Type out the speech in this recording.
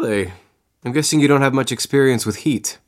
Really? I'm guessing you don't have much experience with heat.